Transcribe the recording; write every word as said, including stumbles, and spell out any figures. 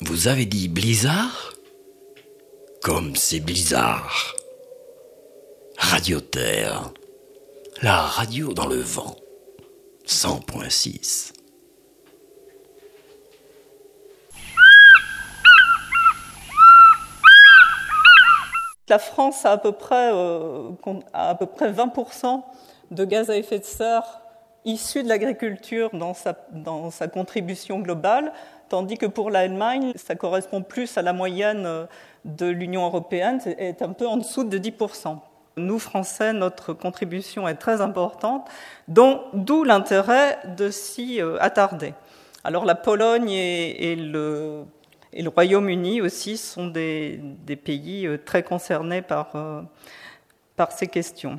vous avez dit blizzard? Comme c'est bizarre. Radio Terre, la radio dans le vent, cent point six. La France a à peu près, euh, a à peu près vingt pour cent de gaz à effet de serre issus de l'agriculture dans sa, dans sa contribution globale, tandis que pour l'Allemagne, ça correspond plus à la moyenne de l'Union européenne, est un peu en dessous de dix pour cent. Nous, Français, notre contribution est très importante, dont, d'où l'intérêt de s'y attarder. Alors la Pologne et, et le... Et le Royaume-Uni aussi sont des, des pays très concernés par, euh, par ces questions.